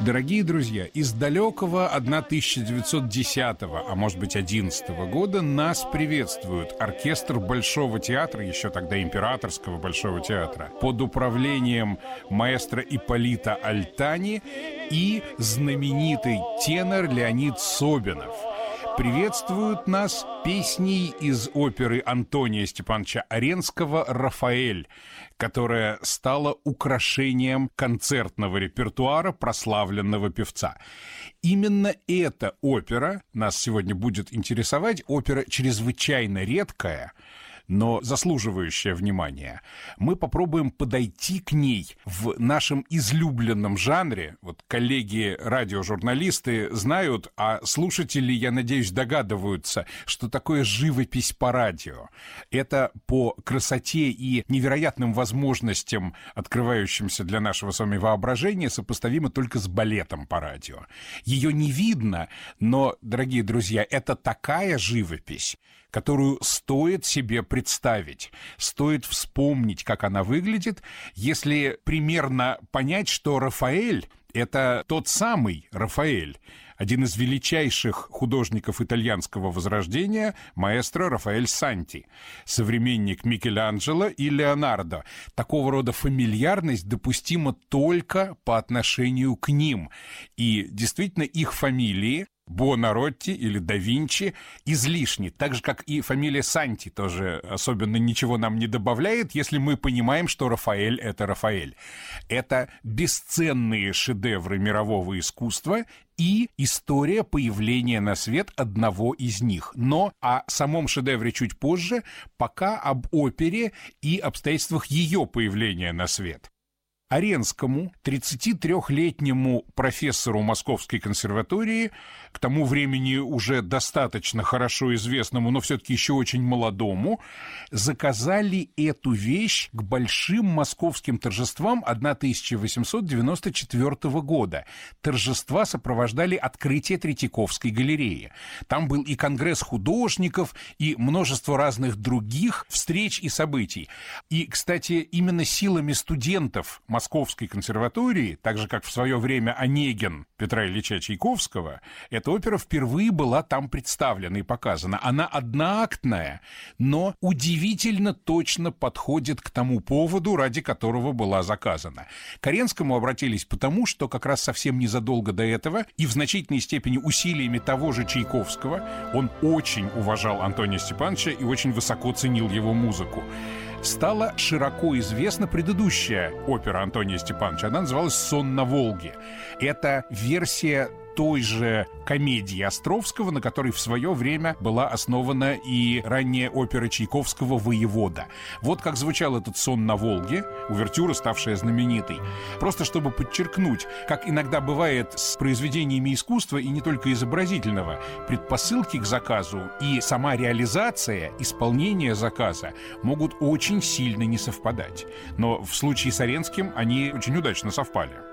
Дорогие друзья, из далекого 1910, а может быть 11 года нас приветствует оркестр Большого театра, еще тогда Императорского Большого театра, под управлением маэстро Ипполита Альтани и знаменитый тенор Леонид Собинов. Приветствуют нас песней из оперы Антония Степановича Аренского «Рафаэль», которая стала украшением концертного репертуара прославленного певца. Именно эта опера нас сегодня будет интересовать. Опера чрезвычайно редкая, но заслуживающая внимания. Мы попробуем подойти к ней в нашем излюбленном жанре. Вот коллеги-радиожурналисты знают, а слушатели, я надеюсь, догадываются, что такое живопись по радио. Это по красоте и невероятным возможностям, открывающимся для нашего с вами воображения, сопоставимо только с балетом по радио. Ее не видно, но, дорогие друзья, это такая живопись, которую стоит себе представить, стоит вспомнить, как она выглядит, если примерно понять, что Рафаэль — это тот самый Рафаэль, один из величайших художников итальянского возрождения, маэстро Рафаэль Санти, современник Микеланджело и Леонардо. Такого рода фамильярность допустима только по отношению к ним. И действительно их фамилии Буонаротти или да Винчи излишни, так же, как и фамилия Санти тоже особенно ничего нам не добавляет, если мы понимаем, что Рафаэль — это Рафаэль. Это бесценные шедевры мирового искусства и история появления на свет одного из них. Но о самом шедевре чуть позже, пока об опере и обстоятельствах ее появления на свет. Аренскому, 33-летнему профессору Московской консерватории, к тому времени уже достаточно хорошо известному, но все-таки еще очень молодому, заказали эту вещь к большим московским торжествам 1894 года. Торжества сопровождали открытие Третьяковской галереи. Там был и конгресс художников, и множество разных других встреч и событий. И, кстати, именно силами студентов Московской консерватории, так же, как в свое время Онегин Петра Ильича Чайковского, эта опера впервые была там представлена и показана. Она одноактная, но удивительно точно подходит к тому поводу, ради которого была заказана. К Аренскому обратились потому, что как раз совсем незадолго до этого и в значительной степени усилиями того же Чайковского он очень уважал Антония Степановича и очень высоко ценил его музыку. Стала широко известна предыдущая опера Антония Степановича. Она называлась «Сон на Волге». Это версия той же комедии Островского, на которой в свое время была основана и ранняя опера Чайковского «Воевода». Вот как звучал этот «Сон на Волге», увертюра, ставшая знаменитой. Просто чтобы подчеркнуть, как иногда бывает с произведениями искусства, и не только изобразительного, предпосылки к заказу и сама реализация, исполнение заказа могут очень сильно не совпадать. Но в случае с Аренским они очень удачно совпали.